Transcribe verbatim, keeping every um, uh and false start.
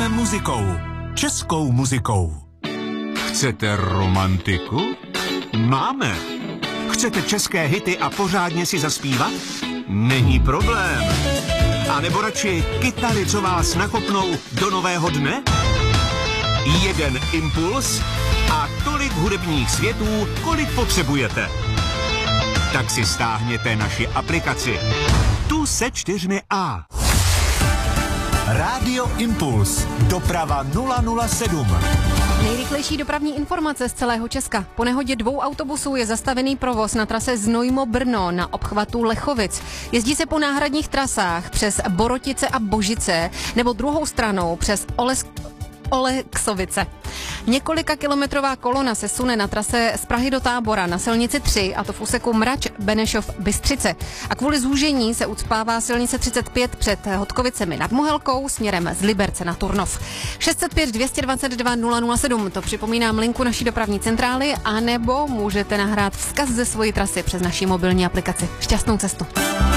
Žijeme muzikou. Českou muzikou. Chcete romantiku? Máme. Chcete české hity a pořádně si zaspívat? Není problém. A nebo radši kytary, co vás nakopnou do nového dne? Jeden impuls a tolik hudebních světů, kolik potřebujete. Tak si stáhněte naši aplikaci. Tu se čtyřmi A. Rádio Impuls. Doprava nula nula sedm. Nejrychlejší dopravní informace z celého Česka. Po nehodě dvou autobusů je zastavený provoz na trase Znojmo-Brno na obchvatu Lechovic. Jezdí se po náhradních trasách přes Borotice a Božice nebo druhou stranou přes Oles... Oleksovice. Několika kilometrová kolona se sune na trase z Prahy do Tábora na silnici tři, a to v úseku Mrač, Benešov, Bystřice. A kvůli zúžení se ucpává silnice třicet pět před Hodkovicemi nad Mohelkou směrem z Liberce na Turnov. šest set pět dvě dvacet dva nula nula sedm, to připomínám linku naší dopravní centrály, anebo můžete nahrát vzkaz ze svojí trasy přes naší mobilní aplikaci. Šťastnou cestu.